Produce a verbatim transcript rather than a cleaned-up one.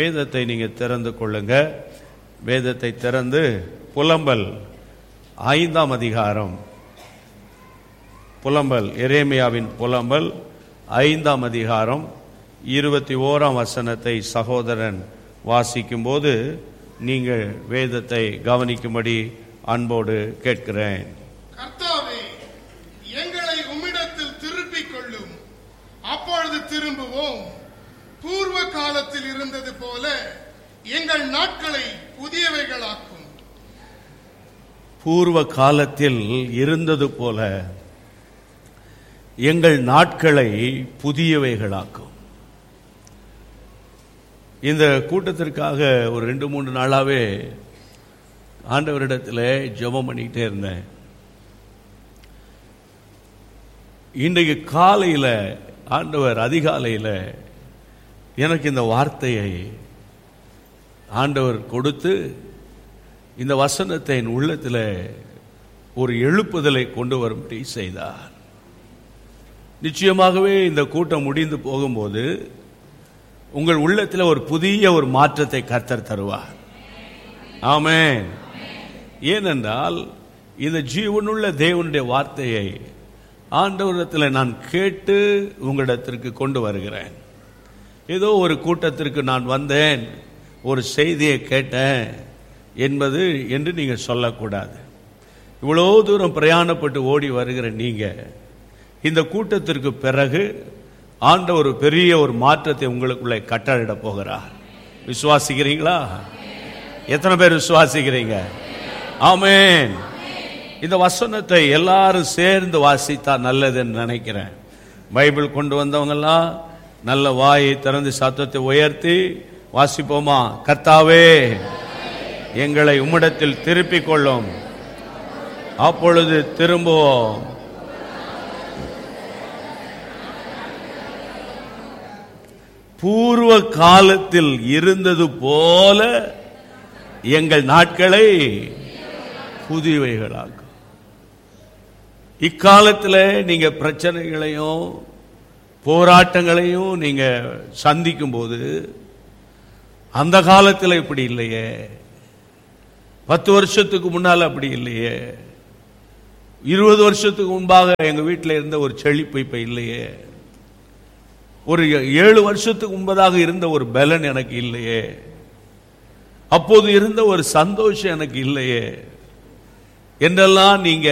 வேதத்தை நீங்க திறந்து கொள்ளுங்க. வேதத்தை திறந்து புலம்பல் ஐந்தாம் அதிகாரம், புலம்பல் எரேமியாவின் புலம்பல் ஐந்தாம் அதிகாரம் இருபத்தி ஓராம் வசனத்தை சகோதரன் வாசிக்கும் போது நீங்கள் வேதத்தை கவனிக்கும்படி அன்போடு கேட்கிறேன். கர்த்தாவே, எங்களை உம்மிடத்தில் திருப்பிக் கொள்ளும், அப்பொழுது திரும்புவோம். பூர்வ காலத்தில் இருந்தது போல எங்கள் நாட்களை புதியவைகளாக்கும். பூர்வ காலத்தில் இருந்தது போல எங்கள் நாட்களை புதியவைகளாக்கும். இந்த கூட்டத்திற்காக ஒரு ரெண்டு மூன்று நாளாவே ஆண்டவரிடத்தில் ஜெபம் பண்ணிக்கிட்டே இருந்தேன். இன்றைக்கு காலையில் ஆண்டவர் அதிகாலையில் எனக்கு இந்த வார்த்தையை ஆண்டவர் கொடுத்து இந்த வசனத்தை என் உள்ளத்தில் ஒரு எழுப்புதலை கொண்டு வரும்படி செய்தார். நிச்சயமாகவே இந்த கூட்டம் முடிந்து போகும்போது உங்கள் உள்ளத்தில் ஒரு புதிய ஒரு மாற்றத்தை கர்த்தர் தருவார். ஆமென். ஏனென்றால் இந்த ஜீவனுள்ள தேவனுடைய வார்த்தையை ஆண்டவரிடத்தில் நான் கேட்டு உங்களிடத்திற்கு கொண்டு வருகிறேன். ஏதோ ஒரு கூட்டத்திற்கு நான் வந்தேன், ஒரு செய்தியை கேட்டேன் என்பது என்று நீங்கள் சொல்லக்கூடாது. இவ்வளோ தூரம் பிரயாணப்பட்டு ஓடி வருகிற நீங்கள் இந்த கூட்டத்திற்கு பிறகு ஆண்டவர் ஒரு பெரிய ஒரு மாற்றத்தை உங்களுக்குள்ளே கட்டளையிட போகிறார். விசுவாசிக்கிறீங்களா? எத்தனை பேர் விசுவாசிக்கிறீங்க? ஆமென். இந்த வசனத்தை எல்லாரும் சேர்ந்து வாசித்தா நல்லதுன்னு நினைக்கிறேன். பைபிள் கொண்டு வந்தவங்கெல்லாம் நல்ல வாயை திறந்து சத்தத்தை உயர்த்தி வாசிப்போமா? கர்த்தாவே, எங்களை உம்மிடத்தில் திருப்பிக் கொள்ளும், அப்பொழுது திரும்புவோம். பூர்வ காலத்தில் இருந்தது போல எங்கள் நாட்களை புதியவைகளாக்கும். இக்காலத்தில் நீங்க பிரச்சனைகளையும் போராட்டங்களையும் நீங்க சந்திக்கும் போது அந்த காலத்தில் இப்படி இல்லையே, பத்து வருஷத்துக்கு முன்னால் அப்படி இல்லையே, இருபது வருஷத்துக்கு முன்பாக எங்க வீட்டில் இருந்த ஒரு செழிப்பு இப்ப இல்லையே, ஒரு ஏழு வருஷத்துக்கு முன்பதாக இருந்த ஒரு பலன் எனக்கு இல்லையே, அப்போது இருந்த ஒரு சந்தோஷம் எனக்கு இல்லையே என்றெல்லாம் நீங்க